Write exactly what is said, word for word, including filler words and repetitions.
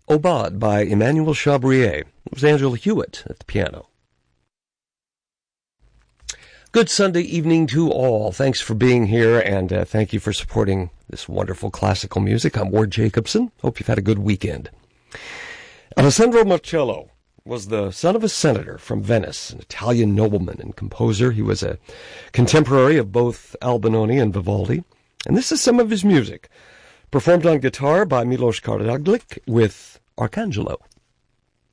Aubade by Emmanuel Chabrier. It was Angela Hewitt at the piano. Good Sunday evening to all. Thanks for being here, and uh, thank you for supporting this wonderful classical music. I'm Ward Jacobson. Hope you've had a good weekend. Alessandro Marcello was the son of a senator from Venice, an Italian nobleman and composer. He was a contemporary of both Albinoni and Vivaldi, and this is some of his music, performed on guitar by Milos Karadzic with Arcangelo.